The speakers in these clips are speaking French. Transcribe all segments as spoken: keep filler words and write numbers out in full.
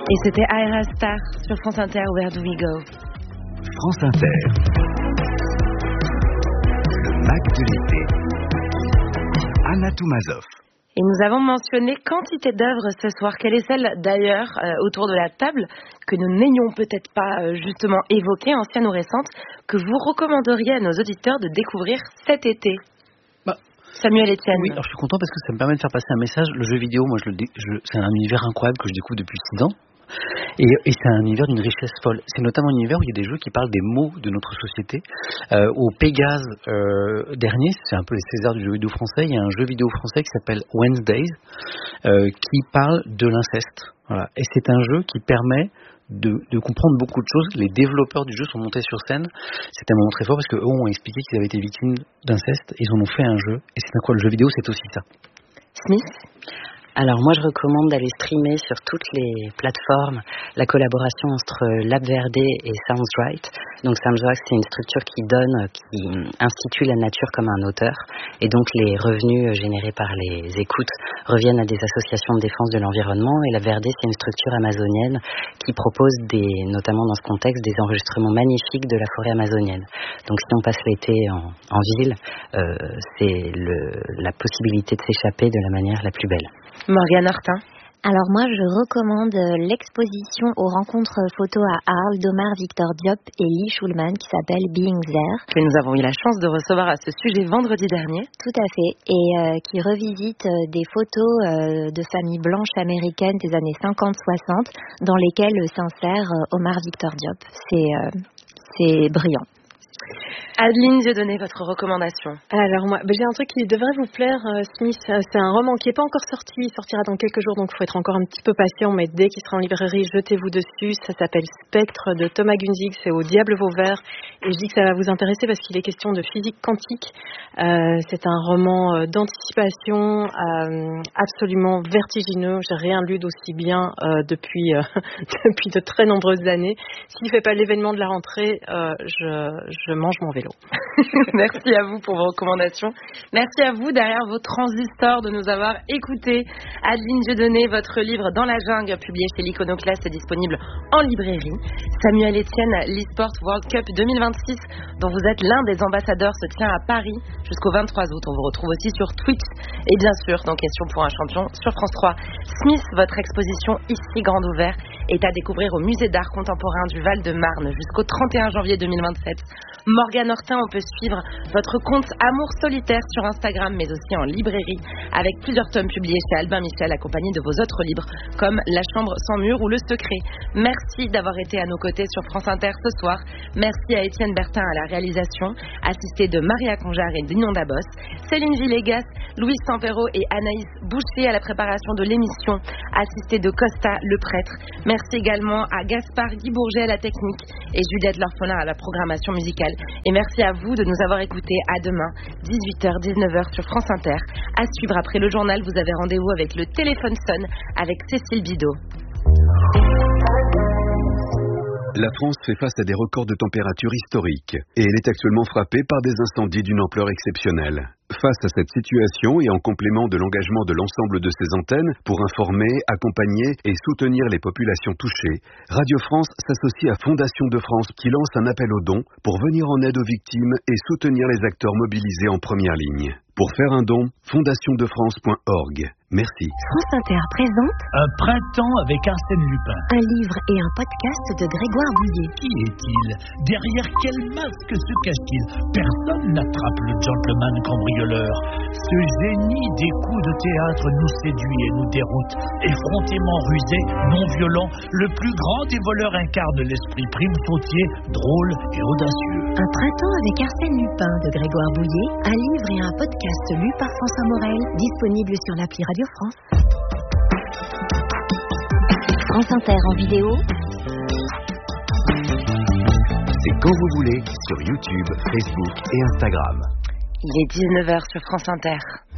Et c'était Ayra Starr sur France Inter, Where Do We Go? France Inter. Le Mac de l'été. Anna Toumazov. Et nous avons mentionné quantité d'œuvres ce soir. Quelle est celle d'ailleurs euh, autour de la table que nous n'ayons peut-être pas euh, justement évoquée, ancienne ou récente, que vous recommanderiez à nos auditeurs de découvrir cet été? bah, Samuel Etienne. Oui, alors je suis content parce que ça me permet de faire passer un message. Le jeu vidéo, moi, je le, je, c'est un univers incroyable que je découvre depuis six ans. Et, et c'est un univers d'une richesse folle. C'est notamment un univers où il y a des jeux qui parlent des maux de notre société. Euh, au Pégase euh, dernier, c'est un peu les Césars du jeu vidéo français, il y a un jeu vidéo français qui s'appelle Wednesdays, euh, qui parle de l'inceste. Voilà. Et c'est un jeu qui permet de, de comprendre beaucoup de choses. Les développeurs du jeu sont montés sur scène. C'est un moment très fort parce qu'eux ont expliqué qu'ils avaient été victimes d'inceste. Ils en ont fait un jeu. Et c'est quoi, le jeu vidéo, c'est aussi ça. Smith? Alors moi je recommande d'aller streamer sur toutes les plateformes la collaboration entre LabVerde et Soundsright. Donc Soundsright, c'est une structure qui donne, qui institue la nature comme un auteur, et donc les revenus générés par les écoutes reviennent à des associations de défense de l'environnement. Et LabVerde, c'est une structure amazonienne qui propose des, notamment dans ce contexte, des enregistrements magnifiques de la forêt amazonienne. Donc si on passe l'été en, en ville, euh, c'est le, la possibilité de s'échapper de la manière la plus belle. Morgane Hortin. Alors moi, je recommande l'exposition aux rencontres photos à Arles d'Omar Victor Diop et Lee Schulman qui s'appelle Being There. Que nous avons eu la chance de recevoir à ce sujet vendredi dernier. Tout à fait. Et euh, qui revisite des photos euh, de familles blanches américaines des années cinquante soixante dans lesquelles s'insère euh, Omar Victor Diop. C'est, euh, c'est brillant. Adeline Dieudonné, votre recommandation? Alors moi, ben j'ai un truc qui devrait vous plaire, euh, Smith. C'est un roman qui n'est pas encore sorti, il sortira dans quelques jours, donc il faut être encore un petit peu patient, mais dès qu'il sera en librairie, jetez-vous dessus. Ça s'appelle Spectre de Thomas Gunzig, c'est au Diable Vauvert, et je dis que ça va vous intéresser parce qu'il est question de physique quantique. Euh, c'est un roman euh, d'anticipation euh, absolument vertigineux. J'ai rien lu d'aussi bien euh, depuis, euh, depuis de très nombreuses années. S'il ne fait pas l'événement de la rentrée, euh, je, je mange mon vélo. Merci à vous pour vos recommandations. Merci à vous derrière vos transistors de nous avoir écoutés. Adeline Dieudonné, votre livre Dans la jungle, publié chez l'Iconoclaste, est disponible en librairie. Samuel Etienne, l'eSport World Cup deux mille vingt-six, dont vous êtes l'un des ambassadeurs, se tient à Paris jusqu'au vingt-trois août. On vous retrouve aussi sur Twitch et bien sûr dans Question pour un champion sur France trois. Smith, votre exposition Ici Grande Ouvert est à découvrir au Musée d'art contemporain du Val-de-Marne jusqu'au trente et un janvier deux mille vingt-sept. Morgane Hortin, on peut suivre votre compte Amour Solitaire sur Instagram, mais aussi en librairie, avec plusieurs tomes publiés chez Albin Michel, accompagnés de vos autres livres, comme La Chambre sans mur ou Le Secret. Merci d'avoir été à nos côtés sur France Inter ce soir. Merci à Étienne Bertin à la réalisation, assisté de Maria Conjar et d'Inon Dabos, Céline Villegas, Louise Tempero et Anaïs Boucher à la préparation de l'émission, assisté de Costa le prêtre. Merci également à Gaspard Guy Bourget à la technique et Juliette Lorphelin à la programmation musicale. Et merci à vous de nous avoir écoutés. À demain, dix-huit heures dix-neuf heures sur France Inter. À suivre après le journal, vous avez rendez-vous avec le téléphone sonne avec Cécile Bidot. La France fait face à des records de température historiques et elle est actuellement frappée par des incendies d'une ampleur exceptionnelle. Face à cette situation et en complément de l'engagement de l'ensemble de ses antennes pour informer, accompagner et soutenir les populations touchées, Radio France s'associe à Fondation de France qui lance un appel aux dons pour venir en aide aux victimes et soutenir les acteurs mobilisés en première ligne. Pour faire un don, fondation de france point org. Merci. France Inter présente Un printemps avec Arsène Lupin. Un livre et un podcast de Grégoire Bouillet. Qui est-il? Derrière quel masque se cache-t-il? Personne n'attrape le gentleman cambrioleur. Ce génie des coups de théâtre nous séduit et nous déroute. Effrontément rusé, non violent, le plus grand des voleurs incarne l'esprit prime sautier, drôle et audacieux. Un printemps avec Arsène Lupin de Grégoire Bouillet. Un livre et un podcast lu par François Morel, disponible sur l'appli Radio France. France Inter en vidéo. C'est quand vous voulez sur YouTube, Facebook et Instagram. Il est dix-neuf heures sur France Inter.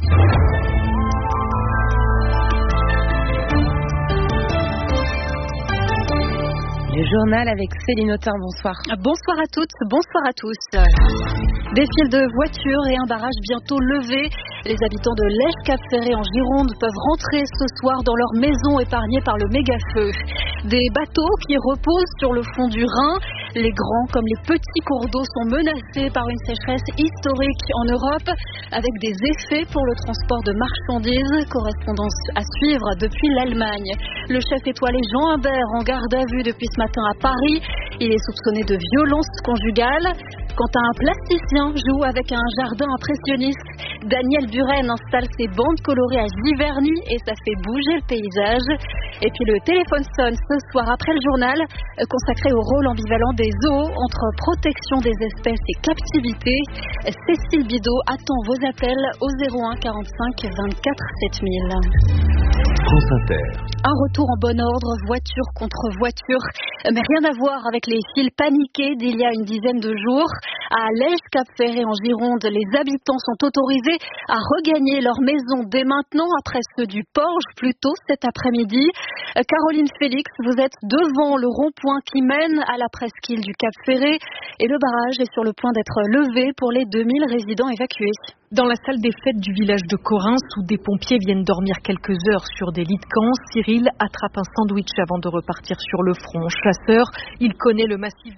Le journal avec Céline Autain, bonsoir. Bonsoir à toutes, bonsoir à tous. Des files de voitures et un barrage bientôt levé. Les habitants de Lège-Cap-Ferré en Gironde peuvent rentrer ce soir dans leur maison épargnée par le méga-feu. Des bateaux qui reposent sur le fond du Rhin. Les grands comme les petits cours d'eau sont menacés par une sécheresse historique en Europe, avec des effets pour le transport de marchandises. Correspondance à suivre depuis l'Allemagne. Le chef étoilé Jean Humbert en garde à vue depuis ce matin à Paris. Il est soupçonné de violence conjugale. Quand un plasticien joue avec un jardin impressionniste, Daniel Buren installe ses bandes colorées à Giverny et ça fait bouger le paysage. Et puis le téléphone sonne ce soir après le journal, consacré au rôle ambivalent des zoos entre protection des espèces et captivité. Cécile Bidot attend vos appels au zéro un quarante-cinq vingt-quatre sept mille. France Inter. Un retour en bon ordre, voiture contre voiture, mais rien à voir avec les files paniquées d'il y a une dizaine de jours. À Lège-Cap-Ferré en Gironde, les habitants sont autorisés à regagner leur maison dès maintenant, après ceux du Porge, plus tôt cet après-midi. Caroline Félix, vous êtes devant le rond-point qui mène à la presqu'île du Cap-Ferré et le barrage est sur le point d'être levé pour les deux mille résidents évacués. Dans la salle des fêtes du village de Corrins, où des pompiers viennent dormir quelques heures sur des lits de camp, Cyril attrape un sandwich avant de repartir sur le front. Chasseur, il connaît le massif.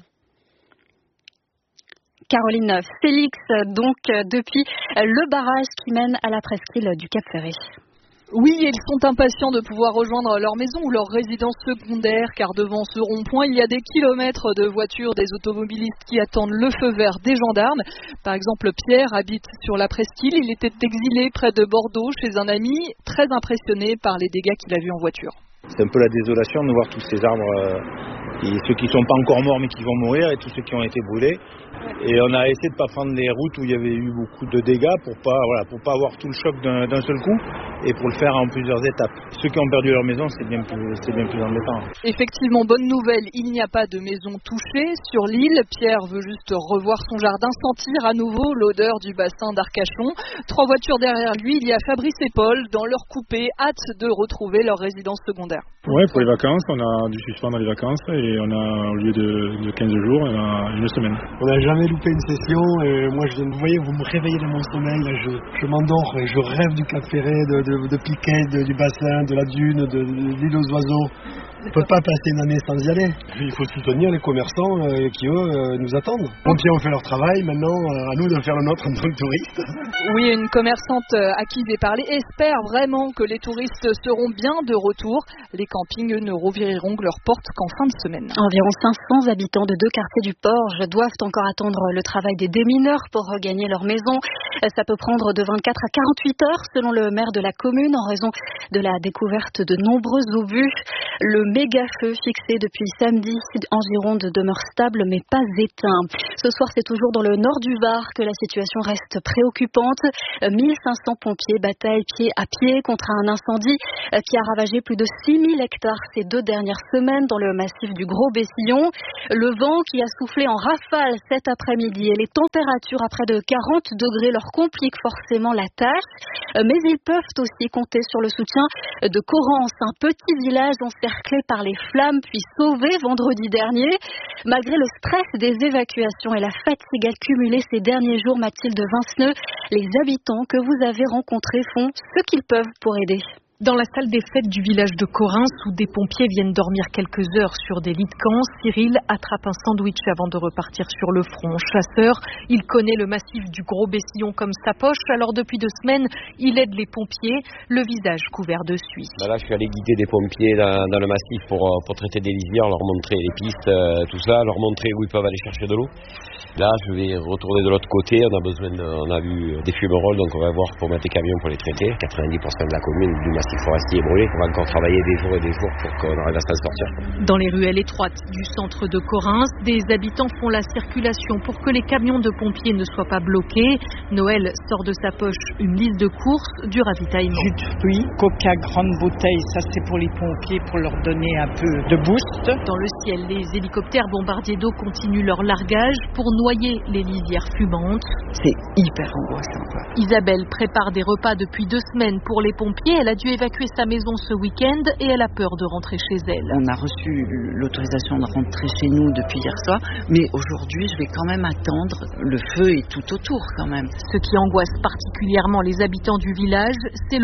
Caroline Félix, donc depuis le barrage qui mène à la presqu'île du Cap-Ferré. Oui, ils sont impatients de pouvoir rejoindre leur maison ou leur résidence secondaire, car devant ce rond-point, il y a des kilomètres de voitures, des automobilistes qui attendent le feu vert des gendarmes. Par exemple, Pierre habite sur la presqu'île. Il était exilé près de Bordeaux chez un ami, très impressionné par les dégâts qu'il a vus en voiture. C'est un peu la désolation de voir tous ces arbres, euh, et ceux qui ne sont pas encore morts mais qui vont mourir, et tous ceux qui ont été brûlés. Et on a essayé de ne pas prendre les routes où il y avait eu beaucoup de dégâts pour pas, voilà, pour pas avoir tout le choc d'un, d'un seul coup et pour le faire en plusieurs étapes. Ceux qui ont perdu leur maison, c'est bien plus, c'est bien plus embêtant. Effectivement, bonne nouvelle, il n'y a pas de maison touchée sur l'île. Pierre veut juste revoir son jardin, sentir à nouveau l'odeur du bassin d'Arcachon. Trois voitures derrière lui, il y a Fabrice et Paul dans leur coupé, hâte de retrouver leur résidence secondaire. Ouais, pour les vacances, on a dû suspendre les vacances et on a, au lieu de, de quinze jours, on a une semaine. On n'a jamais loupé une session et moi, je, vous voyez, vous me réveillez de mon sommeil, là, je, je m'endors et je rêve du Cap-Ferré, de, de, de Piquet, de, du bassin, de la dune, de, de l'île aux oiseaux. On ne peut pas passer une année sans y aller. Il faut soutenir les commerçants euh, qui, eux, euh, nous attendent. Les pompiers ont fait leur travail, maintenant, euh, à nous de faire le nôtre en tant que touristes. Oui, une commerçante à qui j'ai parlé espère vraiment que les touristes seront bien de retour. Les campings, eux, ne rouvriront leurs portes qu'en fin de semaine. Environ cinq cents habitants de deux quartiers du Porge doivent encore attendre le travail des démineurs pour regagner leur maison. Ça peut prendre de vingt-quatre à quarante-huit heures, selon le maire de la commune, en raison de la découverte de nombreux obus. Le méga-feu fixé depuis samedi en Gironde demeure stable mais pas éteint. Ce soir, c'est toujours dans le nord du Var que la situation reste préoccupante. mille cinq cents pompiers bataillent pied à pied contre un incendie qui a ravagé plus de six mille hectares ces deux dernières semaines dans le massif du Gros Bessillon. Le vent qui a soufflé en rafale cet après-midi et les températures à près de quarante degrés leur compliquent forcément la tâche. Mais ils peuvent aussi compter sur le soutien de Correns, un petit village encerclé par les flammes puis sauvé vendredi dernier. Malgré le stress des évacuations et la fatigue accumulée ces derniers jours, Mathilde Vinceneux, les habitants que vous avez rencontrés font ce qu'ils peuvent pour aider. Dans la salle des fêtes du village de Corrins, où des pompiers viennent dormir quelques heures sur des lits de camp, Cyril attrape un sandwich avant de repartir sur le front. Chasseur, il connaît le massif du Gros Bessillon comme sa poche, alors depuis deux semaines, il aide les pompiers, le visage couvert de suie. Bah là, je suis allé guider des pompiers dans, dans le massif pour, pour traiter des lisières, leur montrer les pistes, euh, tout ça, leur montrer où ils peuvent aller chercher de l'eau. Là, je vais retourner de l'autre côté, on a besoin de, on a vu des fumerolles, donc on va voir pour mettre des camions pour les traiter. quatre-vingt-dix pour cent de la commune du massif forestier est brûlé, on va encore travailler des jours et des jours pour qu'on arrive à s'en sortir. Dans les ruelles étroites du centre de Corrins, des habitants font la circulation pour que les camions de pompiers ne soient pas bloqués. Noël sort de sa poche une liste de courses, du ravitaillement. Jus de fruits, coca, grande bouteille, ça c'est pour les pompiers pour leur donner un peu de boost. Dans le ciel, les hélicoptères bombardiers d'eau continuent leur largage pour noyer les lisières fumantes. C'est hyper angoissant, quoi. Isabelle prépare des repas depuis deux semaines pour les pompiers. Elle a dû évacuer sa maison ce week-end et elle a peur de rentrer chez elle. On a reçu l'autorisation de rentrer chez nous depuis hier soir, mais aujourd'hui je vais quand même attendre. Le feu est tout autour quand même. Ce qui angoisse particulièrement les habitants du village, c'est le vent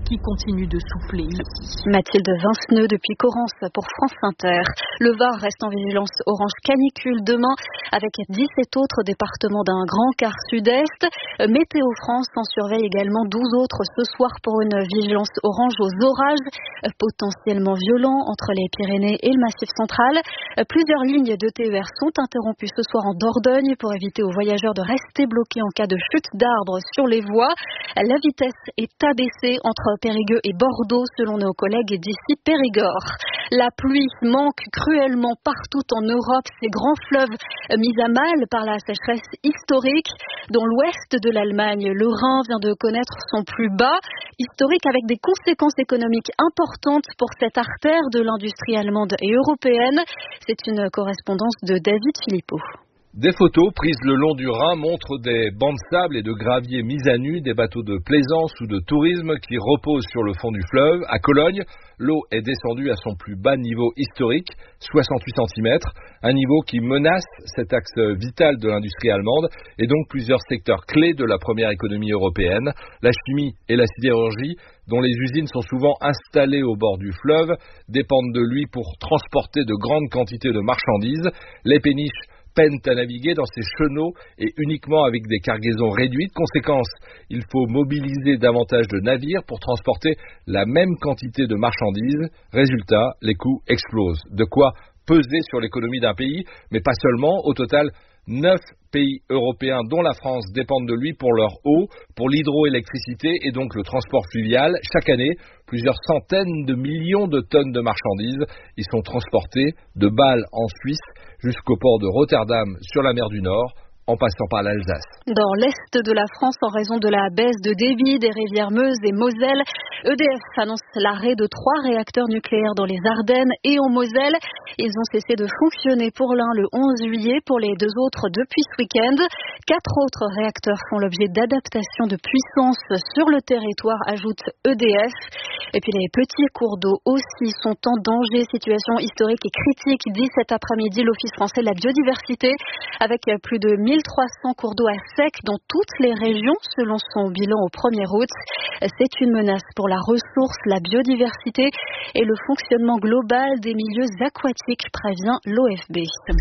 qui continue de souffler ici. Mathilde Vinceneux depuis Corrence pour France Inter. Le Var reste en vigilance orange canicule demain avec dix-sept autres départements d'un grand quart sud-est. Météo France en surveille également douze autres ce soir pour une vigilance orange aux orages potentiellement violents entre les Pyrénées et le Massif central. Plusieurs lignes de T E R sont interrompues ce soir en Dordogne pour éviter aux voyageurs de rester bloqués en cas de chute d'arbres sur les voies. La vitesse est abaissée entre Périgueux et Bordeaux selon nos collègues d'ici Périgord. La pluie manque cruellement partout en Europe, ces grands fleuves mis à mal par la sécheresse historique. Dans l'ouest de l'Allemagne, le Rhin vient de connaître son plus bas historique avec des conséquences économiques importantes pour cette artère de l'industrie allemande et européenne. C'est une correspondance de David Philippot. Des photos prises le long du Rhin montrent des bancs de sable et de gravier mis à nu, des bateaux de plaisance ou de tourisme qui reposent sur le fond du fleuve. À Cologne, l'eau est descendue à son plus bas niveau historique, soixante-huit centimètres, un niveau qui menace cet axe vital de l'industrie allemande et donc plusieurs secteurs clés de la première économie européenne, la chimie et la sidérurgie, dont les usines sont souvent installées au bord du fleuve, dépendent de lui pour transporter de grandes quantités de marchandises. Les péniches peinent à naviguer dans ces chenaux et uniquement avec des cargaisons réduites. Conséquence, il faut mobiliser davantage de navires pour transporter la même quantité de marchandises. Résultat, les coûts explosent. De quoi peser sur l'économie d'un pays, mais pas seulement. Au total, neuf pays européens, dont la France, dépendent de lui pour leur eau, pour l'hydroélectricité et donc le transport fluvial. Chaque année, plusieurs centaines de millions de tonnes de marchandises y sont transportées de Bâle en Suisse jusqu'au port de Rotterdam sur la mer du Nord, en passant par l'Alsace. Dans l'est de la France, en raison de la baisse de débit des rivières Meuse et Moselle, E D F annonce l'arrêt de trois réacteurs nucléaires dans les Ardennes et en Moselle. Ils ont cessé de fonctionner pour l'un le onze juillet, pour les deux autres depuis ce week-end. Quatre autres réacteurs font l'objet d'adaptations de puissance sur le territoire, ajoute E D F. Et puis les petits cours d'eau aussi sont en danger. Situation historique et critique, dit cet après-midi l'Office français de la biodiversité, avec plus de mille trois cents cours d'eau à sec dans toutes les régions, selon son bilan au premier août. C'est une menace pour la ressource, la biodiversité et le fonctionnement global des milieux aquatiques, prévient l'O F B.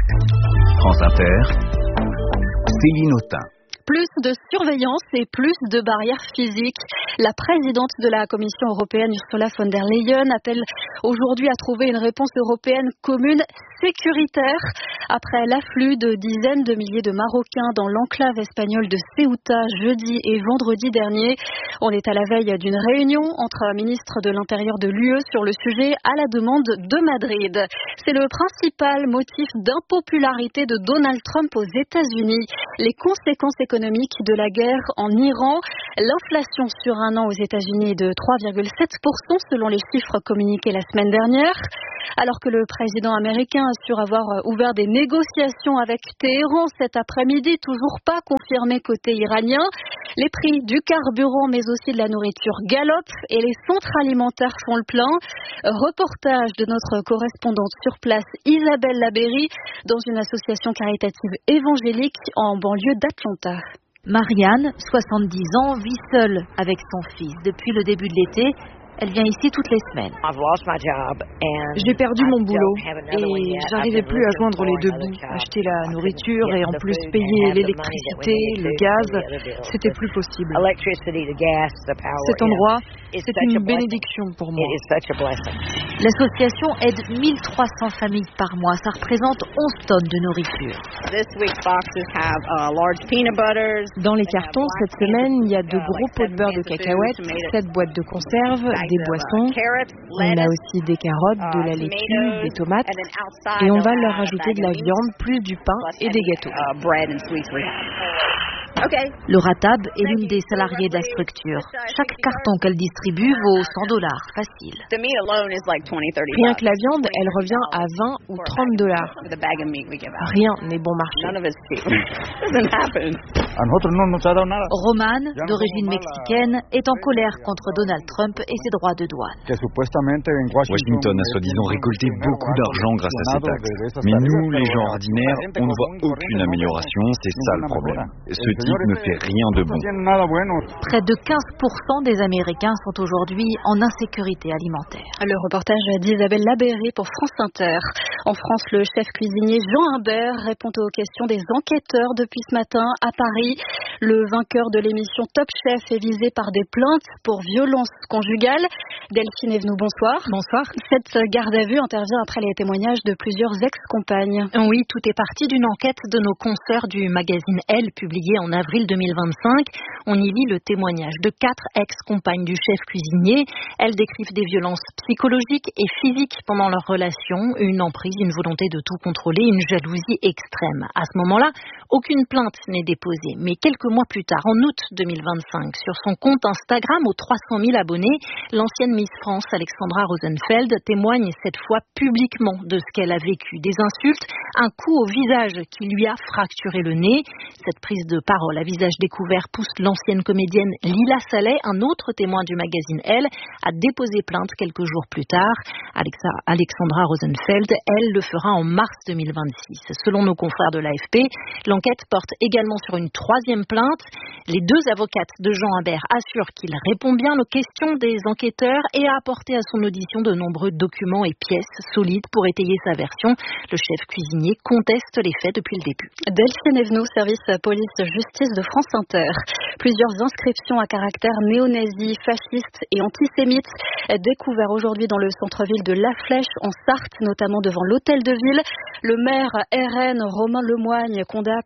France Inter, Céline Autain. Plus de surveillance et plus de barrières physiques. La présidente de la Commission européenne, Ursula von der Leyen, appelle aujourd'hui à trouver une réponse européenne commune sécuritaire après l'afflux de dizaines de milliers de Marocains dans l'enclave espagnole de Ceuta jeudi et vendredi dernier. On est à la veille d'une réunion entre ministres de l'Intérieur de l'U E sur le sujet à la demande de Madrid. C'est le principal motif d'impopularité de Donald Trump aux États-Unis. Les conséquences économiques de la guerre en Iran. L'inflation sur un an aux États-Unis est de trois virgule sept pour cent selon les chiffres communiqués la semaine dernière. Alors que le président américain assure avoir ouvert des négociations avec Téhéran cet après-midi, toujours pas confirmé côté iranien. Les prix du carburant mais aussi de la nourriture galopent et les centres alimentaires font le plein. Reportage de notre correspondante sur place Isabelle Labéry dans une association caritative évangélique en banlieue d'Atlanta. Marianne, soixante-dix ans, vit seule avec son fils depuis le début de l'été. Elle vient ici toutes les semaines. J'ai perdu mon boulot et j'arrivais plus à joindre les deux bouts. Acheter la nourriture et en plus payer l'électricité, le gaz, c'était plus possible. Cet endroit, c'est une bénédiction pour moi. L'association aide mille trois cents familles par mois. Ça représente onze tonnes de nourriture. Dans les cartons, cette semaine, il y a de gros pots de beurre de cacahuètes, sept boîtes de conserve, des boissons, on a aussi des carottes, de la laitue, des tomates et on va leur rajouter de la viande, plus du pain et des gâteaux. Laura Tab est l'une des salariées de la structure. Chaque carton qu'elle distribue vaut cent dollars, facile. Rien que la viande, elle revient à vingt ou trente dollars. Rien n'est bon marché. Romane, d'origine mexicaine, est en colère contre Donald Trump et ses droits de douane. Washington a soi-disant récolté beaucoup d'argent grâce à ces taxes. Mais nous, les gens ordinaires, on ne voit aucune amélioration, c'est ça le problème. Ce type ne fait rien de bon. Près de quinze pour cent des Américains sont aujourd'hui en insécurité alimentaire. Le reportage d'Isabelle Labéré pour France Inter. En France, le chef cuisinier Jean Humbert répond aux questions des enquêteurs depuis ce matin à Paris. Le vainqueur de l'émission Top Chef est visé par des plaintes pour violence conjugale. Delphine Evenou, bonsoir. Bonsoir. Cette garde à vue intervient après les témoignages de plusieurs ex-compagnes. Oui, tout est parti d'une enquête de nos consoeurs du magazine Elle, publiée en avril deux mille vingt-cinq. On y lit le témoignage de quatre ex-compagnes du chef cuisinier. Elles décrivent des violences psychologiques et physiques pendant leur relation, une emprise, une volonté de tout contrôler, une jalousie extrême. À ce moment-là, aucune plainte n'est déposée. Mais quelques mois plus tard, en août deux mille vingt-cinq, sur son compte Instagram aux trois cent mille abonnés, l'ancienne Miss France, Alexandra Rosenfeld, témoigne cette fois publiquement de ce qu'elle a vécu. Des insultes, un coup au visage qui lui a fracturé le nez. Cette prise de parole à visage découvert pousse l'ancienne comédienne Lila Salet, un autre témoin du magazine Elle, à déposer plainte quelques jours plus tard. Alexa, Alexandra Rosenfeld, elle, le fera en mars deux mille vingt-six. Selon nos confrères de l'A F P, l'enquête porte également sur une troisième plainte. Les deux avocates de Jean Humbert assurent qu'il répond bien aux questions des enquêteurs et a apporté à son audition de nombreux documents et pièces solides pour étayer sa version. Le chef cuisinier conteste les faits depuis le début. Delphine Evenou, service police-justice de France Inter. Plusieurs inscriptions à caractère néo-nazi, fasciste et antisémite découvertes aujourd'hui dans le centre-ville de La Flèche, en Sarthe, notamment devant l'hôtel de ville. Le maire R N, Romain Lemoigne,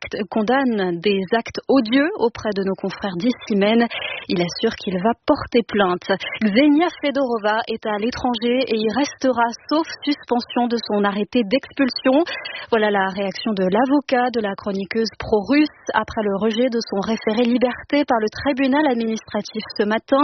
condamne des actes odieux auprès de nos confrères d'Issimène. Il assure qu'il va porter plainte. Ksenia Fedorova est à l'étranger et y restera sauf suspension de son arrêté d'expulsion. Voilà la réaction de l'avocat de la chroniqueuse pro-russe après le rejet de son référé liberté par le tribunal administratif ce matin.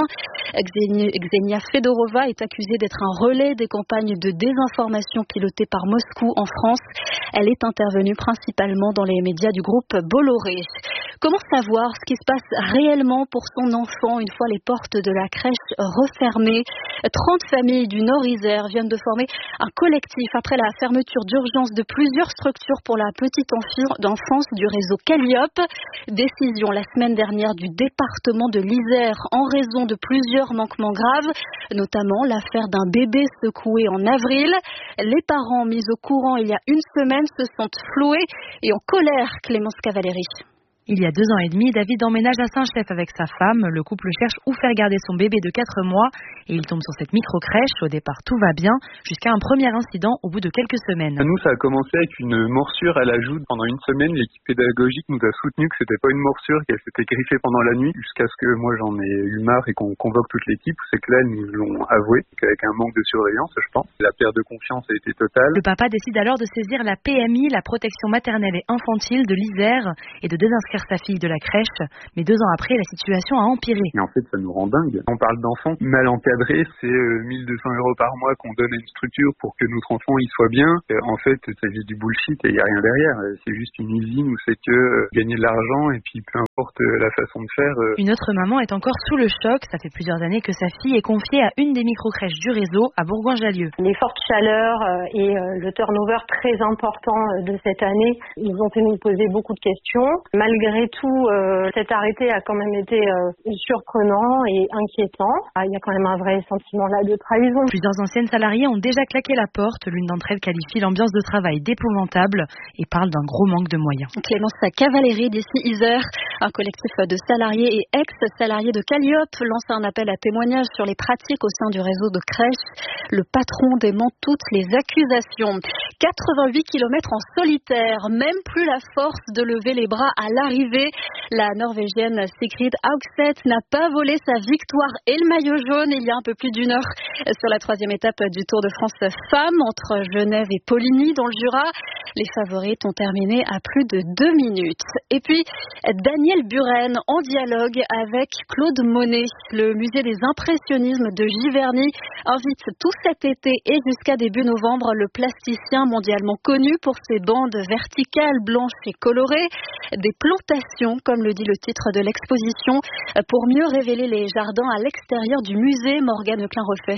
Ksenia Fedorova est accusée d'être un relais des campagnes de désinformation pilotées par Moscou en France. Elle est intervenue principalement dans les médias du groupe Bolloré. Comment savoir ce qui se passe réellement pour son enfant une fois les portes de la crèche refermées? trente familles du Nord-Isère viennent de former un collectif après la fermeture d'urgence de plusieurs structures pour la petite enfance du réseau Calliope. Décision la semaine dernière du département de l'Isère en raison de plusieurs manquements graves, notamment l'affaire d'un bébé secoué en avril. Les parents mis au courant il y a une semaine se sentent floués et en colère. Clémence Cavalieri. Il y a deux ans et demi, David emménage à Saint-Chef avec sa femme. Le couple cherche où faire garder son bébé de quatre mois et il tombe sur cette micro-crèche. Au départ, tout va bien jusqu'à un premier incident au bout de quelques semaines. Nous, ça a commencé avec une morsure à la joue. Pendant une semaine, l'équipe pédagogique nous a soutenu que c'était pas une morsure, qu'elle s'était griffée pendant la nuit, jusqu'à ce que moi j'en ai eu marre et qu'on convoque toute l'équipe. C'est que là, elles nous l'ont avoué, qu'avec un manque de surveillance, je pense, la perte de confiance a été totale. Le papa décide alors de saisir la P M I, la protection maternelle et infantile de l'Isère, et de désinscrire sa fille de la crèche. Mais deux ans après, la situation a empiré. Et en fait, ça nous rend dingue. On parle d'enfants mal encadrés, c'est euh, mille deux cents euros par mois qu'on donne à une structure pour que notre enfant il soit bien. Euh, en fait, c'est juste du bullshit et il n'y a rien derrière. C'est juste une usine où c'est que euh, gagner de l'argent et puis peu importe euh, la façon de faire. Euh... Une autre maman est encore sous le choc. Ça fait plusieurs années que sa fille est confiée à une des micro-crèches du réseau à Bourgoin-Jallieu. Les fortes chaleurs euh, et euh, le turnover très important euh, de cette année, ils ont fait nous poser beaucoup de questions. Malgré tout, Euh, cet arrêté a quand même été euh, surprenant et inquiétant. Ah, il y a quand même un vrai sentiment là de trahison. Plusieurs anciennes salariées ont déjà claqué la porte. L'une d'entre elles qualifie l'ambiance de travail d'épouvantable et parle d'un gros manque de moyens. Clémence Cavalieri d'ici Isère, un collectif de salariés et ex-salariés de Calliope lance un appel à témoignage sur les pratiques au sein du réseau de crèches. Le patron dément toutes les accusations. quatre-vingt-huit kilomètres en solitaire, même plus la force de lever les bras à l'arrivée. La Norvégienne Sigrid Haugseth n'a pas volé sa victoire et le maillot jaune il y a un peu plus d'une heure sur la troisième étape du Tour de France femmes entre Genève et Poligny dans le Jura. Les favorites ont terminé à plus de deux minutes. Et puis, Daniel Buren en dialogue avec Claude Monet. Le musée des impressionnismes de Giverny invite tout cet été et jusqu'à début novembre le plasticien mondialement connu pour ses bandes verticales blanches et colorées. Des plantations, comme le dit le titre de l'exposition, pour mieux révéler les jardins à l'extérieur du musée. Morgane Klein-Rolfech.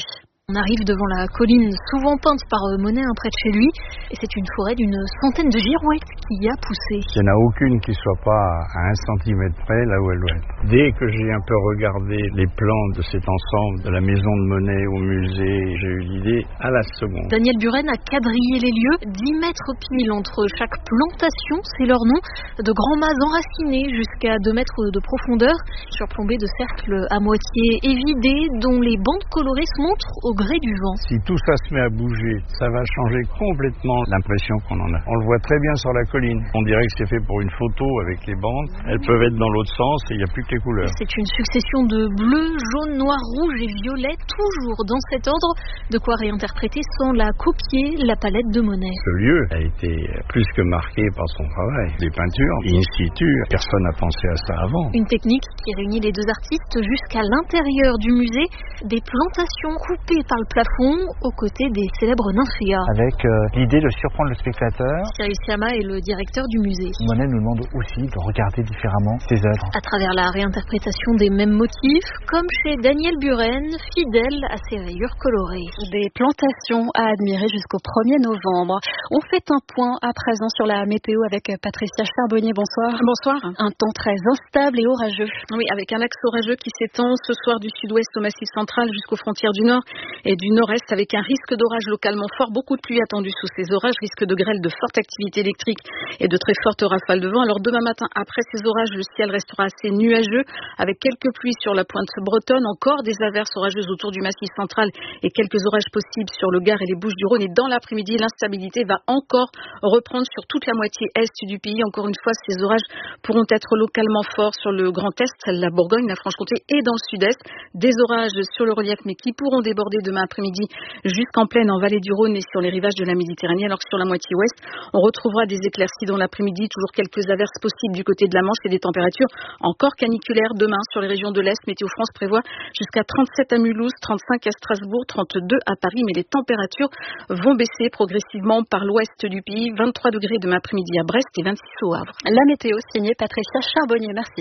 On arrive devant la colline souvent peinte par Monet, hein, près de chez lui, et c'est une forêt d'une centaine de girouettes qui y a poussé. Il n'y en a aucune qui soit pas à un centimètre près là où elle doit être. Dès que j'ai un peu regardé les plans de cet ensemble, de la maison de Monet au musée, j'ai eu l'idée à la seconde. Daniel Buren a quadrillé les lieux, dix mètres pile entre chaque plantation, c'est leur nom, de grands mâts enracinés jusqu'à deux mètres de profondeur, surplombés de cercles à moitié évidés, dont les bandes colorées se montrent au gré du vent. Si tout ça se met à bouger, ça va changer complètement l'impression qu'on en a. On le voit très bien sur la colline. On dirait que c'est fait pour une photo avec les bandes. Elles peuvent être dans l'autre sens et il n'y a plus que les couleurs. C'est une succession de bleu, jaune, noir, rouge et violet, toujours dans cet ordre. De quoi réinterpréter sans la copier la palette de Monet. Ce lieu a été plus que marqué par son travail. Des peintures in situ, personne n'a pensé à ça avant. Une technique qui réunit les deux artistes jusqu'à l'intérieur du musée. Des plantations coupées par le plafond aux côtés des célèbres nymphéas. Avec euh, l'idée de surprendre le spectateur. Cyril Siama est le directeur du musée. Monet nous demande aussi de regarder différemment ses œuvres. À travers la réinterprétation des mêmes motifs, comme chez Daniel Buren, fidèle à ses rayures colorées. Des plantations à admirer jusqu'au premier novembre. On fait un point à présent sur la météo avec Patricia Charbonnier. Bonsoir. Bonsoir. Un temps très instable et orageux. Oui, avec un axe orageux qui s'étend ce soir du sud-ouest au massif central jusqu'aux frontières du nord et du nord-est, avec un risque d'orage localement fort. Beaucoup de pluie attendue sous ces orages, risque de grêle, de forte activité électrique et de très fortes rafales de vent. Alors demain matin, après ces orages, le ciel restera assez nuageux avec quelques pluies sur la pointe bretonne, encore des averses orageuses autour du massif central et quelques orages possibles sur le Gard et les Bouches-du-Rhône. Et dans l'après-midi, l'instabilité va encore reprendre sur toute la moitié est du pays. Encore une fois, ces orages pourront être localement forts sur le Grand Est, la Bourgogne, la Franche-Comté et dans le Sud-Est. Des orages sur le relief, mais qui pourront déborder demain après-midi jusqu'en plaine en vallée du Rhône et sur les rivages de la Méditerranée. Alors que sur la moitié ouest, on retrouvera des éclaircies dans l'après-midi, toujours quelques averses possibles du côté de la Manche et des températures encore caniculaires demain sur les régions de l'Est. Météo France prévoit jusqu'à trente-sept à Mulhouse, trente-cinq à Strasbourg, trente-deux à Paris, mais les températures vont baisser progressivement par l'ouest du pays. vingt-trois degrés demain après-midi à Brest et vingt-six au Havre. La météo signée Patricia Charbonnier. Merci.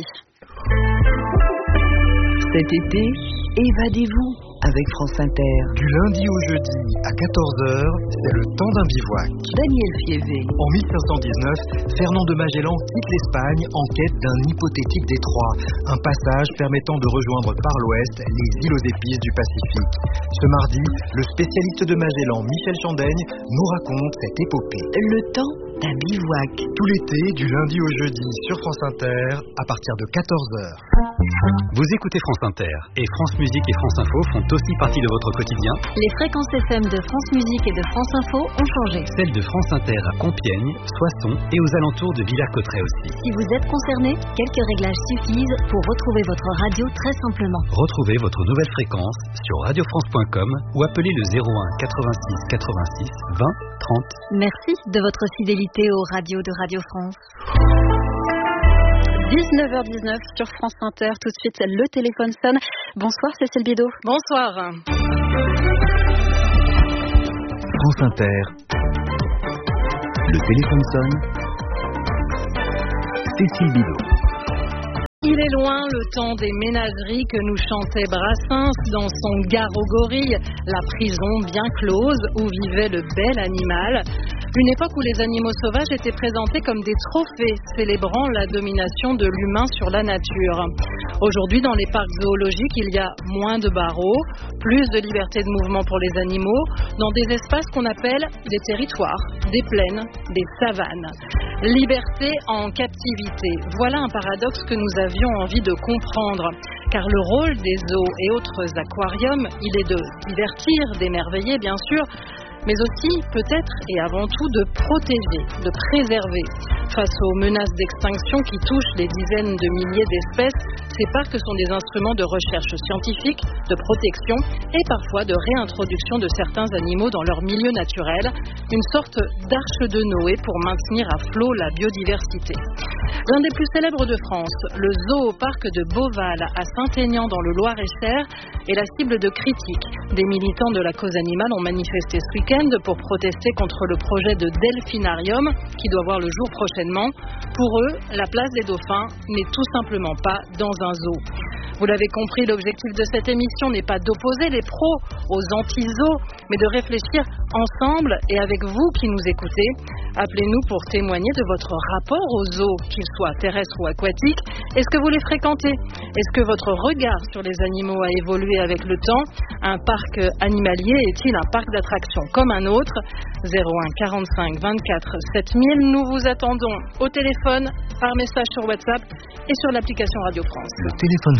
Cet été, évadez-vous avec France Inter. Du lundi au jeudi à quatorze heures, c'est le temps d'un bivouac. Daniel Fievé. En mille cinq cent dix-neuf, Fernand de Magellan quitte l'Espagne en quête d'un hypothétique détroit, un passage permettant de rejoindre par l'ouest les îles aux épices du Pacifique. Ce mardi, le spécialiste de Magellan, Michel Chandaigne, nous raconte cette épopée. Le temps d'un bivouac. Tout l'été, du lundi au jeudi sur France Inter, à partir de quatorze heures. Vous écoutez France Inter et France Musique et France Info font aussi partie de votre quotidien. Les fréquences F M de France Musique et de France Info ont changé. Celles de France Inter à Compiègne, Soissons et aux alentours de Villers-Cotterêts aussi. Si vous êtes concerné, quelques réglages suffisent pour retrouver votre radio très simplement. Retrouvez votre nouvelle fréquence sur radio france point com ou appelez le zéro un quatre-vingt-six quatre-vingt-six vingt trente. Merci de votre fidélité aux radios de Radio France. dix-neuf heures dix-neuf sur France Inter. Tout de suite, le téléphone sonne. Bonsoir Cécile Bidot. Bonsoir. France Inter. Le téléphone sonne. Cécile Bidot. Il est loin le temps des ménageries que nous chantait Brassens dans son Gare aux gorilles, la prison bien close où vivait le bel animal. Une époque où les animaux sauvages étaient présentés comme des trophées, célébrant la domination de l'humain sur la nature. Aujourd'hui, dans les parcs zoologiques, il y a moins de barreaux, plus de liberté de mouvement pour les animaux, dans des espaces qu'on appelle des territoires, des plaines, des savanes. Liberté en captivité. Voilà un paradoxe que nous avions envie de comprendre. Car le rôle des zoos et autres aquariums, il est de divertir, d'émerveiller bien sûr, mais aussi peut-être et avant tout de protéger, de préserver. Face aux menaces d'extinction qui touchent des dizaines de milliers d'espèces, ces parcs sont des instruments de recherche scientifique, de protection et parfois de réintroduction de certains animaux dans leur milieu naturel, une sorte d'arche de Noé pour maintenir à flot la biodiversité. L'un des plus célèbres de France, le zooparc de Beauval à Saint-Aignan dans le Loir-et-Cher, est la cible de critiques. Des militants de la cause animale ont manifesté ce week-end pour protester contre le projet de delphinarium qui doit voir le jour prochainement. Pour eux, la place des dauphins n'est tout simplement pas dans un zoo. Vous l'avez compris, l'objectif de cette émission n'est pas d'opposer les pros aux anti-zoos, mais de réfléchir ensemble et avec vous qui nous écoutez. Appelez-nous pour témoigner de votre rapport aux zoos, qu'ils soient terrestres ou aquatiques. Est-ce que vous les fréquentez? Est-ce que votre regard sur les animaux a évolué avec le temps? Un parc animalier est-il un parc d'attractions comme un autre? zéro un quarante-cinq vingt-quatre sept mille. Nous vous attendons au téléphone, par message sur WhatsApp et sur l'application Radio France. Le téléphone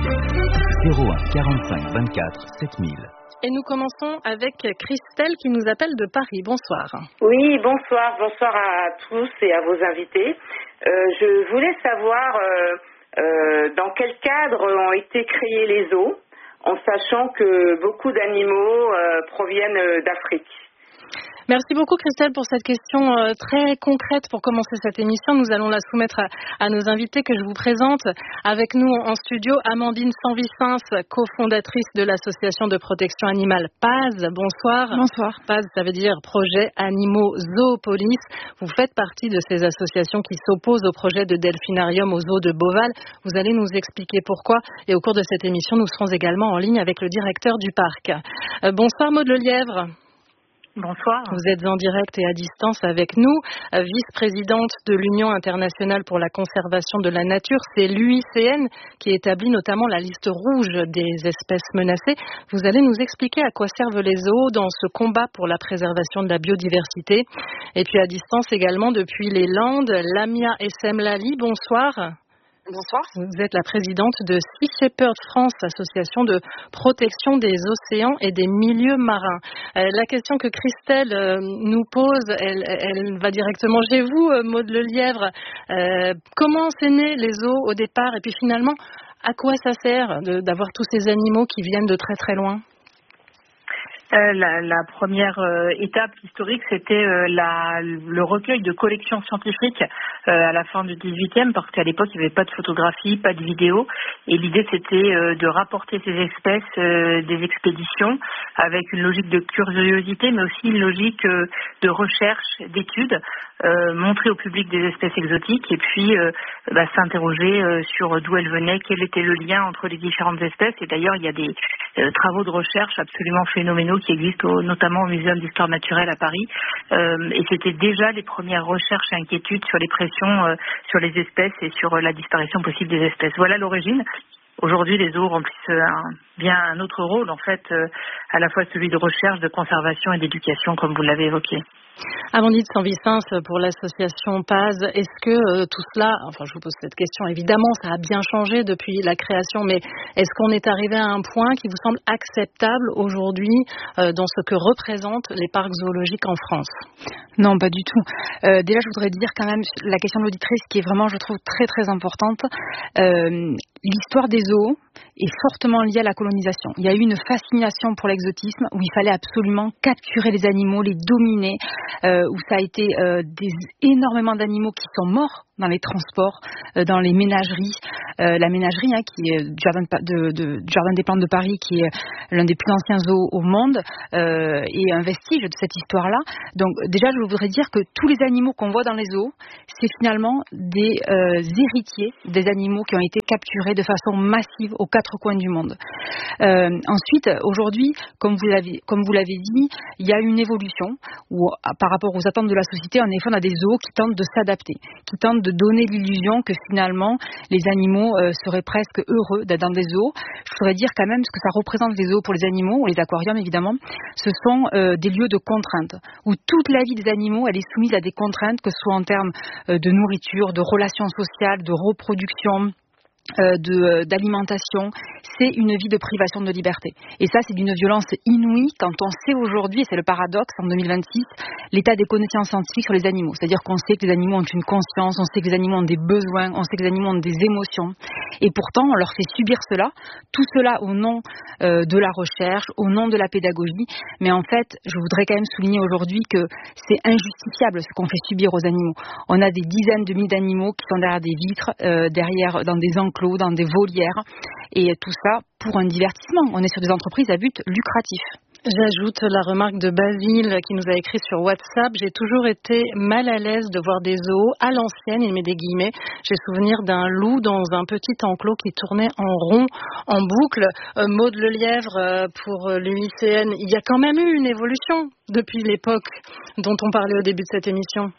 sonne. zéro un quarante-cinq vingt-quatre sept mille. Et nous commençons avec Christelle qui nous appelle de Paris. Bonsoir. Oui, bonsoir. Bonsoir à tous et à vos invités. Euh, je voulais savoir euh, euh, dans quel cadre ont été créés les zoos, en sachant que beaucoup d'animaux euh, proviennent d'Afrique. Merci beaucoup Christelle pour cette question euh, très concrète pour commencer cette émission. Nous allons la soumettre à, à nos invités que je vous présente. Avec nous en studio, Amandine Sanvicens, cofondatrice de l'association de protection animale P A Z. Bonsoir. Bonsoir. P A Z, ça veut dire Projet Animaux Zoopolis. Vous faites partie de ces associations qui s'opposent au projet de delphinarium au zoo de Beauval. Vous allez nous expliquer pourquoi. Et au cours de cette émission, nous serons également en ligne avec le directeur du parc. Euh, bonsoir Maud Lelièvre. Bonsoir. Vous êtes en direct et à distance avec nous, vice-présidente de l'Union internationale pour la conservation de la nature. C'est l'U I C N qui établit notamment la liste rouge des espèces menacées. Vous allez nous expliquer à quoi servent les zoos dans ce combat pour la préservation de la biodiversité. Et puis à distance également depuis les Landes, Lamia Essemlali, bonsoir. Bonsoir. Vous êtes la présidente de Sea Shepherd France, association de protection des océans et des milieux marins. Euh, la question que Christelle euh, nous pose, elle, elle va directement chez vous, euh, Maud Lelièvre. Euh, comment c'est né les zoos au départ et puis finalement, à quoi ça sert de, d'avoir tous ces animaux qui viennent de très très loin ? Euh, la, la première euh, étape historique, c'était euh, la, le recueil de collections scientifiques euh, à la fin du dix-huitième, parce qu'à l'époque, il n'y avait pas de photographie, pas de vidéo. Et l'idée, c'était euh, de rapporter ces espèces euh, des expéditions avec une logique de curiosité, mais aussi une logique euh, de recherche, d'études, euh, montrer au public des espèces exotiques et puis euh, bah, s'interroger euh, sur d'où elles venaient, quel était le lien entre les différentes espèces. Et d'ailleurs, il y a des euh, travaux de recherche absolument phénoménaux qui existent au, notamment au Muséum d'histoire naturelle à Paris. Euh, et c'était déjà les premières recherches et inquiétudes sur les pressions euh, sur les espèces et sur euh, la disparition possible des espèces. Voilà l'origine. Aujourd'hui, les zoos remplissent un, bien un autre rôle, en fait, euh, à la fois celui de recherche, de conservation et d'éducation, comme vous l'avez évoqué. Amandine Sanvicens pour l'association P A Z, est-ce que euh, tout cela, enfin je vous pose cette question, évidemment ça a bien changé depuis la création, mais est-ce qu'on est arrivé à un point qui vous semble acceptable aujourd'hui euh, dans ce que représentent les parcs zoologiques en France ? Non, pas du tout. Euh, déjà je voudrais dire quand même la question de l'auditrice qui est vraiment, je trouve, très très importante. Euh, l'histoire des zoos est fortement liée à la colonisation. Il y a eu une fascination pour l'exotisme où il fallait absolument capturer les animaux, les dominer, euh, où ça a été euh, des, énormément d'animaux qui sont morts dans les transports, euh, dans les ménageries. Euh, la ménagerie, hein, qui est du jardin, de, de, du jardin des plantes de Paris, qui est l'un des plus anciens zoos au monde, euh, est un vestige de cette histoire-là. Donc déjà, je voudrais dire que tous les animaux qu'on voit dans les zoos, c'est finalement des euh, héritiers des animaux qui ont été capturés de façon massive aux quatre coins du monde. Euh, ensuite, aujourd'hui, comme vous l'avez, comme vous l'avez dit, il y a une évolution où, par rapport aux attentes de la société, en effet, on a des zoos qui tentent de s'adapter, qui tentent de donner l'illusion que finalement, les animaux euh, seraient presque heureux d'être dans des zoos. Je voudrais dire quand même ce que ça représente les zoos pour les animaux, ou les aquariums évidemment, ce sont euh, des lieux de contraintes, où toute la vie des animaux, elle est soumise à des contraintes, que ce soit en termes euh, de nourriture, de relations sociales, de reproduction, Euh, de, euh, d'alimentation. C'est une vie de privation de liberté. Et ça, c'est d'une violence inouïe quand on sait aujourd'hui, et c'est le paradoxe en deux mille vingt-six, l'état des connaissances scientifiques sur les animaux. C'est-à-dire qu'on sait que les animaux ont une conscience, on sait que les animaux ont des besoins, on sait que les animaux ont des émotions. Et pourtant, on leur fait subir cela, tout cela au nom euh, de la recherche, au nom de la pédagogie. Mais en fait, je voudrais quand même souligner aujourd'hui que c'est injustifiable ce qu'on fait subir aux animaux. On a des dizaines de milliers d'animaux qui sont derrière des vitres, euh, derrière dans des enclos, dans des volières, et tout ça pour un divertissement. On est sur des entreprises à but lucratif. J'ajoute la remarque de Basile qui nous a écrit sur WhatsApp. J'ai toujours été mal à l'aise de voir des zoos à l'ancienne, il met des guillemets. J'ai souvenir d'un loup dans un petit enclos qui tournait en rond, en boucle. Euh, Maud Lelièvre, euh, pour l'U I C N, il y a quand même eu une évolution depuis l'époque dont on parlait au début de cette émission.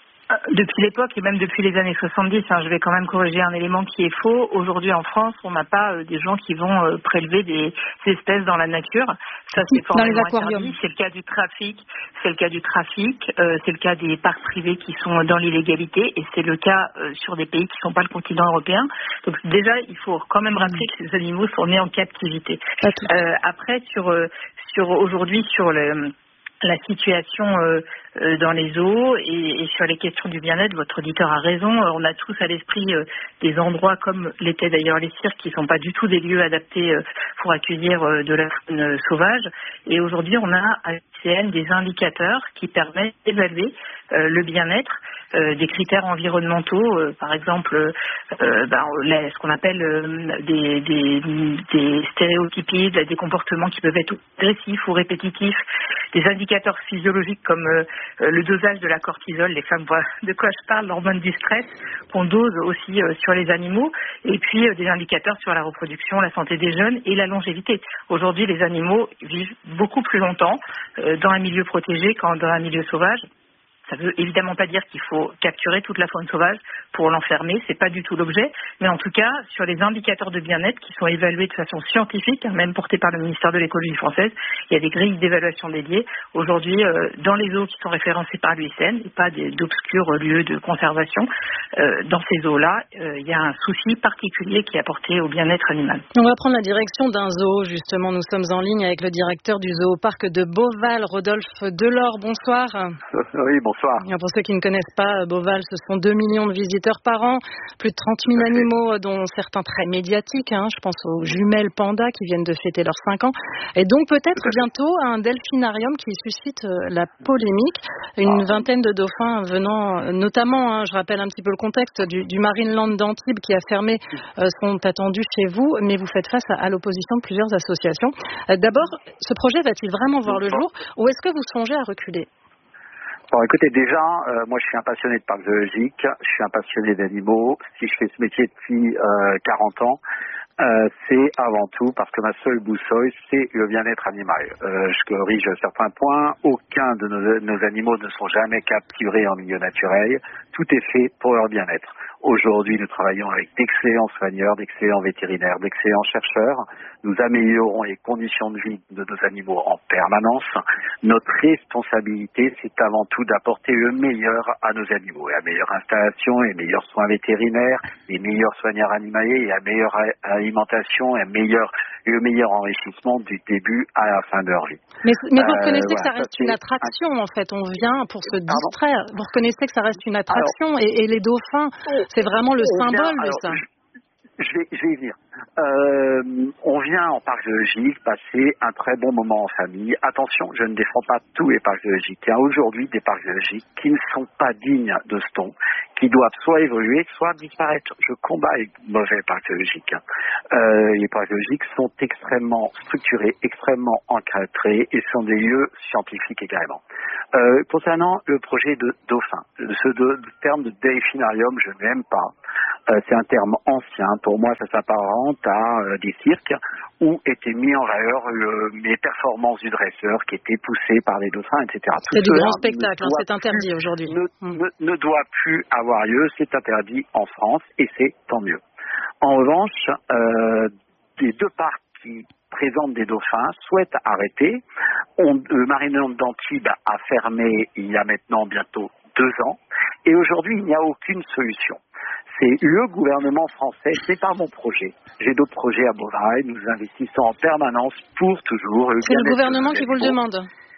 Depuis l'époque et même depuis les années soixante-dix, hein, je vais quand même corriger un élément qui est faux. Aujourd'hui en France, on n'a pas euh, des gens qui vont euh, prélever des, des espèces dans la nature. Ça, c'est formellement interdit. C'est le cas du trafic, c'est le cas du trafic, euh, c'est le cas des parcs privés qui sont dans l'illégalité et c'est le cas euh, sur des pays qui ne sont pas le continent européen. Donc déjà, il faut quand même rappeler que ces animaux sont nés en captivité. Euh, après, sur, euh, sur aujourd'hui, sur le la situation euh, euh, dans les zoos et, et sur les questions du bien-être, votre auditeur a raison. On a tous à l'esprit euh, des endroits comme l'étaient d'ailleurs les cirques qui ne sont pas du tout des lieux adaptés euh, pour accueillir euh, de la faune euh, sauvage. Et aujourd'hui, on a à l'U I C N des indicateurs qui permettent d'évaluer euh, le bien-être. Euh, des critères environnementaux, euh, par exemple euh, ben, les, ce qu'on appelle euh, des, des, des stéréotypies, des comportements qui peuvent être agressifs ou répétitifs, des indicateurs physiologiques comme euh, le dosage de la cortisol, les femmes voient de quoi je parle, l'hormone du stress, qu'on dose aussi euh, sur les animaux, et puis euh, des indicateurs sur la reproduction, la santé des jeunes et la longévité. Aujourd'hui, les animaux vivent beaucoup plus longtemps euh, dans un milieu protégé qu'en dans un milieu sauvage. Ça ne veut évidemment pas dire qu'il faut capturer toute la faune sauvage pour l'enfermer, c'est pas du tout l'objet, mais en tout cas, sur les indicateurs de bien-être qui sont évalués de façon scientifique, même portés par le ministère de l'écologie française, il y a des grilles d'évaluation dédiées. Aujourd'hui, euh, dans les zoos qui sont référencés par l'U I C N, et pas des, d'obscurs lieux de conservation, euh, dans ces zoos-là, euh, il y a un souci particulier qui est apporté au bien-être animal. On va prendre la direction d'un zoo, justement. Nous sommes en ligne avec le directeur du zooparc de Beauval, Rodolphe Delors. Bonsoir. Oui, bonsoir. Pour ceux qui ne connaissent pas Beauval, ce sont deux millions de visiteurs par an, plus de trente mille animaux, dont certains très médiatiques. Hein, je pense aux jumelles pandas qui viennent de fêter leurs cinq ans. Et donc peut-être bientôt un delphinarium qui suscite la polémique. Une vingtaine de dauphins venant, notamment, hein, je rappelle un petit peu le contexte, du, du Marineland d'Antibes qui a fermé, euh, sont attendus chez vous, mais vous faites face à, à l'opposition de plusieurs associations. Euh, d'abord, ce projet va-t-il vraiment voir le jour ou est-ce que vous songez à reculer ? Bon, écoutez, déjà, euh, moi je suis un passionné de parcs zoologiques, je suis un passionné d'animaux. Si je fais ce métier depuis euh, quarante ans, euh, c'est avant tout parce que ma seule boussole, c'est le bien-être animal. Euh, je corrige certains points. Aucun de nos, nos animaux ne sont jamais capturés en milieu naturel. Tout est fait pour leur bien-être. Aujourd'hui, nous travaillons avec d'excellents soigneurs, d'excellents vétérinaires, d'excellents chercheurs. Nous améliorons les conditions de vie de nos animaux en permanence. Notre responsabilité, c'est avant tout d'apporter le meilleur à nos animaux. La meilleure installation, les meilleurs soins vétérinaires, les meilleurs soigneurs animaliers, la meilleure alimentation, la meilleure, le meilleur enrichissement du début à la fin de leur vie. Mais, mais vous reconnaissez euh, que ça voilà, reste ça, une attraction, en fait. On vient pour se Pardon distraire. Vous reconnaissez que ça reste une attraction alors, et, et les dauphins, c'est vraiment le symbole vient, de alors, ça. Je, je, vais, je vais y venir. Euh, on vient en parc zoologique passer un très bon moment en famille. Attention, je ne défends pas tous les parcs zoologiques. Il y a aujourd'hui des parcs zoologiques qui ne sont pas dignes de ce ton, qui doivent soit évoluer, soit disparaître. Je combats les mauvais parcs zoologiques. Euh, les parcs zoologiques sont extrêmement structurés, extrêmement encadrés et sont des lieux scientifiques également. Euh, concernant le projet de dauphin, ce de, de terme de delphinarium, je n'aime pas. Euh, c'est un terme ancien. Pour moi, ça s'apparente à euh, des cirques où étaient mis en valeur euh, les performances du dresseur qui étaient poussées par les dauphins, et cetera. C'est du grand spectacle, hein, c'est interdit aujourd'hui. Ne, ne, ne doit plus avoir lieu, c'est interdit en France et c'est tant mieux. En revanche, euh, les deux parcs qui présentent des dauphins souhaitent arrêter. On, le Marineland d'Antibes a fermé il y a maintenant bientôt deux ans et aujourd'hui il n'y a aucune solution. C'est le gouvernement français, c'est pas mon projet. J'ai d'autres projets à Beauval, nous investissons en permanence pour toujours. C'est le gouvernement qui vous le demande.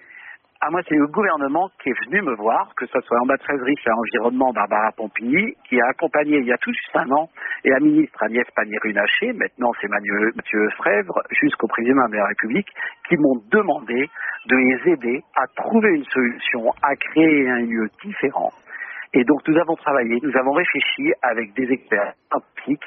Ah, moi, c'est le gouvernement qui est venu me voir, que ce soit l'ambassadrice Riche à l'environnement Barbara Pompili, qui a accompagné il y a tout juste un an, et la ministre Agnès Pannier-Runacher, maintenant c'est Mathieu Frèvre, jusqu'au président de la République, qui m'ont demandé de les aider à trouver une solution, à créer un lieu différent. Et donc nous avons travaillé, nous avons réfléchi avec des experts scientifiques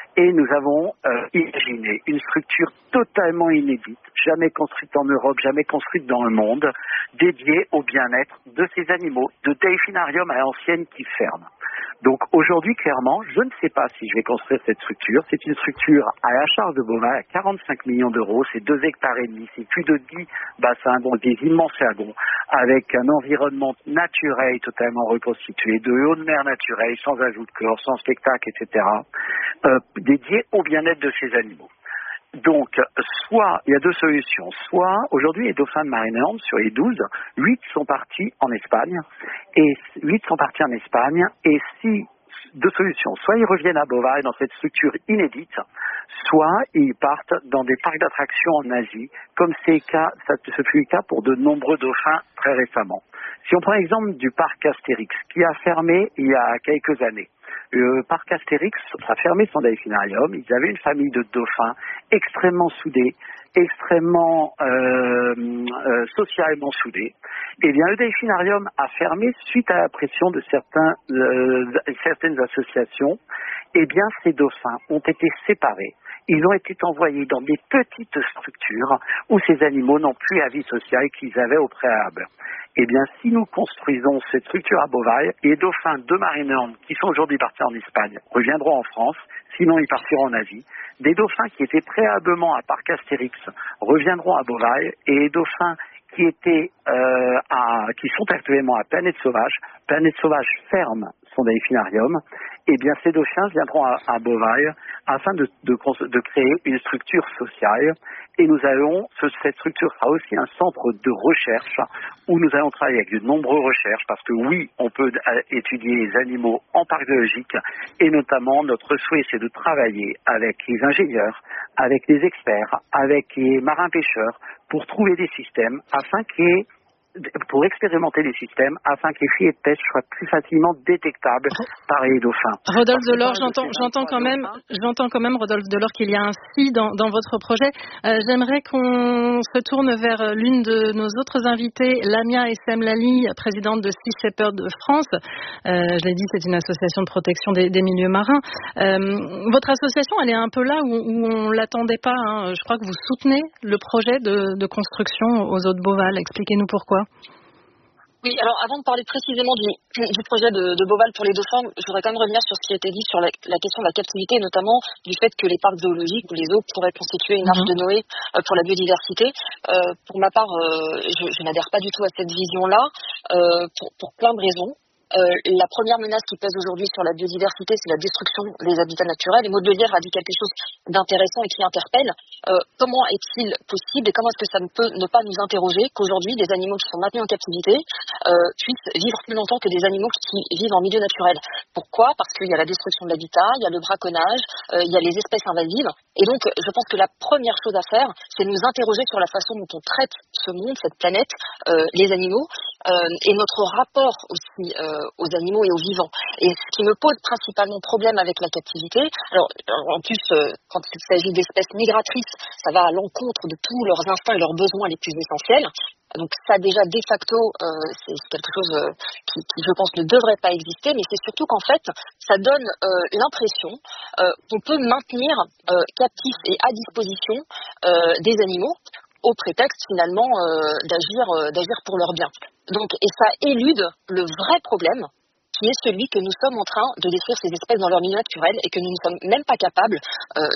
Et nous avons euh, imaginé une structure totalement inédite, jamais construite en Europe, jamais construite dans le monde, dédiée au bien-être de ces animaux, de delphinarium à l'ancienne qui ferme. Donc aujourd'hui, clairement, je ne sais pas si je vais construire cette structure. C'est une structure à la charge de Beauval à quarante-cinq millions d'euros. C'est deux hectares et demi, c'est plus de dix bassins, donc des immenses lagons, avec un environnement naturel totalement reconstitué, de haut de mer naturelle, sans ajout de chlore, sans spectacle, et cetera, euh, dédié au bien-être de ces animaux. Donc, soit, il y a deux solutions. Soit, aujourd'hui, les dauphins de Marineland, sur les douze, huit sont partis en Espagne, et huit sont partis en Espagne, et si, deux solutions. Soit ils reviennent à Beauval dans cette structure inédite, soit ils partent dans des parcs d'attractions en Asie, comme c'est le cas, ça, ce fut le cas pour de nombreux dauphins très récemment. Si on prend l'exemple du parc Astérix, qui a fermé il y a quelques années. Le parc Astérix a fermé son delphinarium. Ils avaient une famille de dauphins extrêmement soudés, extrêmement euh, euh, socialement soudés. Eh bien, le delphinarium a fermé suite à la pression de certains, euh, certaines associations. Eh bien, ces dauphins ont été séparés. Ils ont été envoyés dans des petites structures où ces animaux n'ont plus la vie sociale qu'ils avaient au préalable. Eh bien, si nous construisons cette structure à Beauval, les dauphins de Marineland, qui sont aujourd'hui partis en Espagne, reviendront en France, sinon ils partiront en Asie. Des dauphins qui étaient préalablement à Parc Astérix reviendront à Beauval, et les dauphins qui étaient euh, à, qui sont actuellement à Planète Sauvage, Planète Sauvage ferme son delphinarium, eh bien ces dauphins viendront à, à Beauval afin de, de, de créer une structure sociale, et nous allons, ce, cette structure sera aussi un centre de recherche où nous allons travailler avec de nombreuses recherches, parce que oui, on peut étudier les animaux en parc zoologique, et notamment notre souhait c'est de travailler avec les ingénieurs, avec les experts, avec les marins-pêcheurs, pour trouver des systèmes afin qu'il y ait pour expérimenter les systèmes afin que les filets de pêche soient plus facilement détectables par les dauphins. Rodolphe Delors, j'entends, j'entends quand même, j'entends quand même, Rodolphe Delors, qu'il y a un si dans, dans votre projet. Euh, j'aimerais qu'on se tourne vers l'une de nos autres invités, Lamia Essemlali, présidente de Sea Shepherd de France. Euh, je l'ai dit, c'est une association de protection des, des milieux marins. Euh, votre association, elle est un peu là où, où on l'attendait pas. Hein. Je crois que vous soutenez le projet de, de construction aux eaux de Beauval. Expliquez-nous pourquoi. Oui, alors avant de parler précisément du, du projet de, de Beauval pour les dauphins, je voudrais quand même revenir sur ce qui a été dit sur la, la question de la captivité, et notamment du fait que les parcs zoologiques ou les zoos pourraient constituer une arche de Noé euh, pour la biodiversité. Euh, pour ma part, euh, je, je n'adhère pas du tout à cette vision-là, euh, pour, pour plein de raisons. Euh, la première menace qui pèse aujourd'hui sur la biodiversité, c'est la destruction des habitats naturels. Et Maud Lelièvre a dit quelque chose d'intéressant et qui interpelle. Euh, comment est-il possible et comment est-ce que ça ne peut ne pas nous interroger qu'aujourd'hui des animaux qui sont maintenus en captivité euh, puissent vivre plus longtemps que des animaux qui vivent en milieu naturel? Pourquoi? Parce qu'il y a la destruction de l'habitat, il y a le braconnage, euh, il y a les espèces invasives. Et donc, je pense que la première chose à faire, c'est nous interroger sur la façon dont on traite ce monde, cette planète, euh, les animaux, euh, et notre rapport aussi euh, aux animaux et aux vivants. Et ce qui me pose principalement problème avec la captivité, alors en plus, euh, quand il s'agit d'espèces migratrices, ça va à l'encontre de tous leurs instincts et leurs besoins les plus essentiels. Donc ça déjà de facto, euh, c'est quelque chose euh, qui, qui je pense ne devrait pas exister, mais c'est surtout qu'en fait, ça donne euh, l'impression euh, qu'on peut maintenir euh, captifs et à disposition euh, des animaux au prétexte finalement euh, d'agir, euh, d'agir pour leur bien. Donc, et ça élude le vrai problème, qui est celui que nous sommes en train de détruire ces espèces dans leur milieu naturel et que nous ne sommes même pas capables euh,